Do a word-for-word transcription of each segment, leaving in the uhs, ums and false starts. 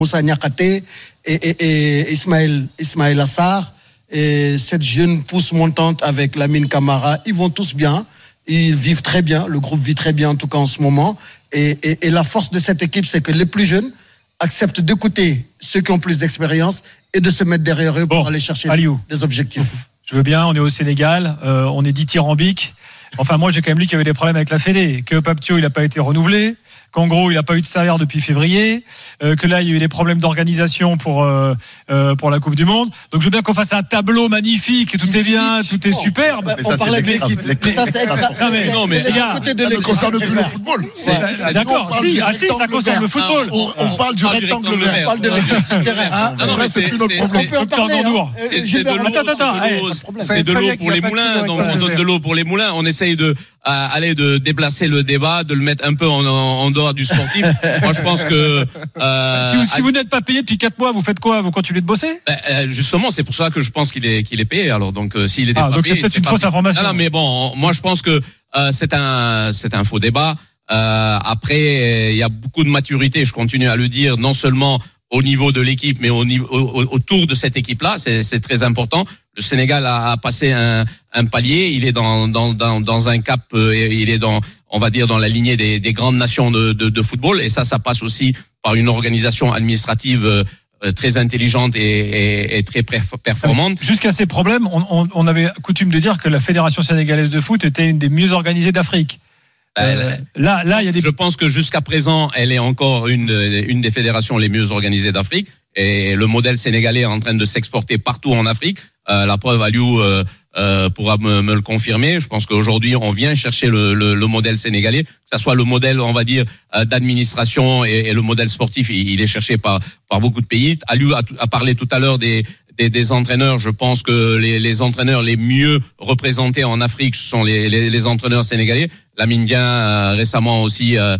Moussa Niakhaté et, et, et Ismaël, Ismaël Assar et cette jeune pousse montante avec Lamine Camara, ils vont tous bien, ils vivent très bien, le groupe vit très bien en tout cas en ce moment et, et, et la force de cette équipe c'est que les plus jeunes acceptent d'écouter ceux qui ont plus d'expérience et de se mettre derrière eux pour bon, aller chercher Aliou. Des objectifs. Je veux bien, on est au Sénégal, euh, on est dithyrambique. Enfin, moi, j'ai quand même lu qu'il y avait des problèmes avec la Fédé, que Papthio, il n'a pas été renouvelé, qu'en gros, il n'a pas eu de salaire depuis février, euh, que là, il y a eu des problèmes d'organisation pour euh, euh, pour la Coupe du Monde. Donc, je veux bien qu'on fasse un tableau magnifique, tout est bien, tout est superbe. Bah, on parlait de l'équipe. Mais ça, c'est extra. Non, mais, non, mais les gars, ça ne concerne plus le football. D'accord, si, ah si, ça concerne le football. On parle du rectangle vert. On parle de l'équipe du terrain. Non, mais c'est plus notre problème. On peut en parler. C'est de l'eau pour les moulins. Donc, on donne de l'eau pour les moulins. On essaye de aller de déplacer le débat, de le mettre un peu en, en dehors du sportif. Moi, je pense que euh, si, vous, si vous n'êtes pas payé depuis quatre mois, vous faites quoi? Vous continuez de bosser? Ben, justement, c'est pour ça que je pense qu'il est qu'il est payé. Alors donc, euh, s'il était ah, pas donc payé, c'est peut-être une fausse information. Non, non, mais bon, moi, je pense que euh, c'est un c'est un faux débat. Euh, après, il y a beaucoup de maturité. Je continue à le dire, non seulement au niveau de l'équipe, mais au niveau au, autour de cette équipe-là, c'est, c'est très important. Le Sénégal a passé un, un palier. Il est dans, dans, dans, dans un cap. Euh, il est dans, on va dire, dans la lignée des, des grandes nations de, de, de football. Et ça, ça passe aussi par une organisation administrative euh, très intelligente et, et, et très performante. Jusqu'à ces problèmes, on, on, on avait coutume de dire que la Fédération sénégalaise de foot était une des mieux organisées d'Afrique. Euh, là, là, il y a des. Je pense que jusqu'à présent, elle est encore une, une des fédérations les mieux organisées d'Afrique. Et le modèle sénégalais est en train de s'exporter partout en Afrique. Euh, la preuve, Aliou euh, euh, pourra me, me le confirmer. Je pense qu'aujourd'hui, on vient chercher le, le, le modèle sénégalais, que ça soit le modèle, on va dire, euh, d'administration et, et le modèle sportif. Il, il est cherché par, par beaucoup de pays. Aliou a, a parlé tout à l'heure des, des, des entraîneurs. Je pense que les, les entraîneurs les mieux représentés en Afrique ce sont les, les, les entraîneurs sénégalais. Lamine Dieng euh, récemment aussi euh,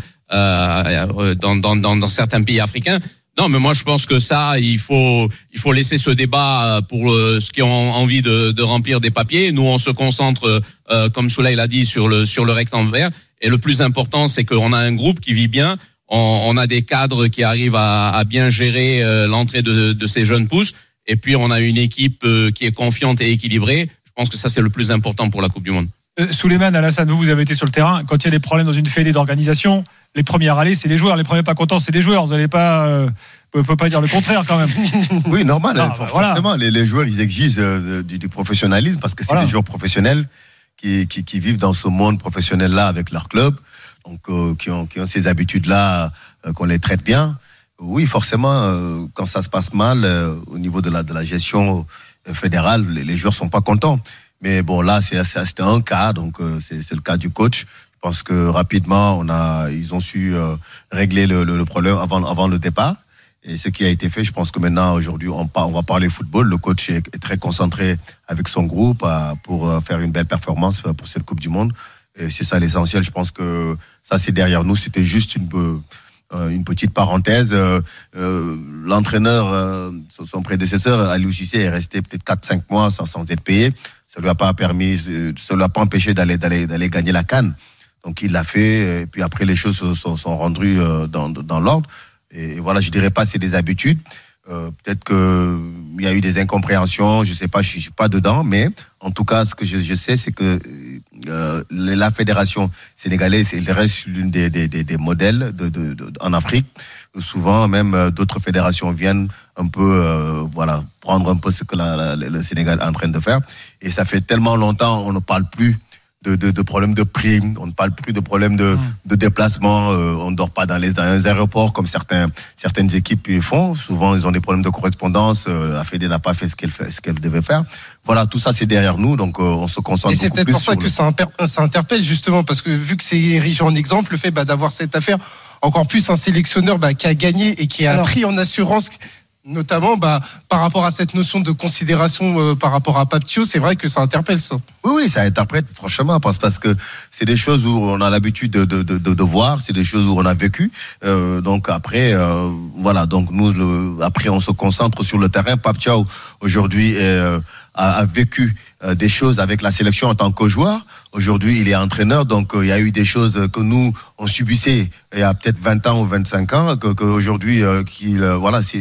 euh, dans, dans, dans, dans certains pays africains. Non, mais moi je pense que ça, il faut il faut laisser ce débat pour euh, ceux qui ont envie de, de remplir des papiers. Nous, on se concentre, euh, comme Souley l'a dit, sur le sur le rectangle vert. Et le plus important, c'est qu'on a un groupe qui vit bien. On, on a des cadres qui arrivent à, à bien gérer euh, l'entrée de, de ces jeunes pousses. Et puis on a une équipe euh, qui est confiante et équilibrée. Je pense que ça, c'est le plus important pour la Coupe du Monde. Euh, Souleymane Alassane, vous, vous avez été sur le terrain. Quand il y a des problèmes dans une fédé d'organisation, les premiers à râler, c'est les joueurs. Les premiers pas contents, c'est les joueurs. Vous n'allez pas, euh, vous pouvez pas dire le contraire quand même. Oui, normal. Ah, bah, voilà. Forcément, les, les joueurs, ils exigent euh, du, du professionnalisme parce que c'est voilà. des joueurs professionnels qui, qui, qui vivent dans ce monde professionnel-là avec leur club, donc euh, qui ont, qui ont ces habitudes-là, euh, qu'on les traite bien. Oui, forcément, euh, quand ça se passe mal euh, au niveau de la, de la gestion fédérale, les, les joueurs sont pas contents. Mais bon, là, c'est, c'est, c'était un cas, donc euh, c'est, c'est le cas du coach. Je pense que rapidement, on a, ils ont su euh, régler le, le, le problème avant, avant le départ. Et ce qui a été fait, je pense que maintenant, aujourd'hui, on, par, on va parler football. Le coach est, est très concentré avec son groupe à, pour euh, faire une belle performance pour cette Coupe du Monde. Et c'est ça l'essentiel. Je pense que ça, c'est derrière nous. C'était juste une, euh, une petite parenthèse. Euh, euh, l'entraîneur, euh, son prédécesseur, Aliou Cissé, est resté peut-être quatre cinq mois sans, sans être payé. Ça lui a pas permis, ça lui a pas empêché d'aller, d'aller, d'aller gagner la CAN. Donc il l'a fait. Et puis après, les choses sont, sont rendues dans, dans l'ordre. Et voilà, je dirais pas c'est des habitudes. Euh, peut-être que il y a eu des incompréhensions. Je sais pas, je, je suis pas dedans, mais en tout cas, ce que je, je sais, c'est que euh, la fédération sénégalaise, elle reste l'une des, des, des, des modèles de, de, de, en Afrique. Souvent, même euh, d'autres fédérations viennent un peu, euh, voilà, prendre un peu ce que la, la, le Sénégal est en train de faire. Et ça fait tellement longtemps, on ne parle plus de, de, de problèmes de primes, on ne parle plus de problèmes de, mmh. de déplacement, euh, on ne dort pas dans les, dans les aéroports comme certains, certaines équipes font. Souvent, ils ont des problèmes de correspondance, euh, la Fédé n'a pas fait ce qu'elle, fait, ce qu'elle devait faire. Voilà, tout ça, c'est derrière nous, donc euh, on se concentre. Et c'est peut-être pour ça que le... ça, imper... ça interpelle, justement, parce que vu que c'est érigé en exemple, le fait bah, d'avoir cette affaire, encore plus un sélectionneur bah, qui a gagné et qui a Alors... pris en assurance... Notamment bah, par rapport à cette notion de considération euh, par rapport à Papthio, c'est vrai que ça interpelle ça. Oui, oui, ça interprète franchement parce, parce que c'est des choses où on a l'habitude de, de, de, de voir, c'est des choses où on a vécu. Euh, donc après, euh, voilà, donc nous, le, après on se concentre sur le terrain. Papthio aujourd'hui euh, a, a vécu euh, des choses avec la sélection en tant que joueur. Aujourd'hui, il est entraîneur, donc euh, il y a eu des choses que nous on subissait il y a peut-être vingt ans ou vingt-cinq ans, que qu'aujourd'hui euh, qu'il euh, voilà, c'est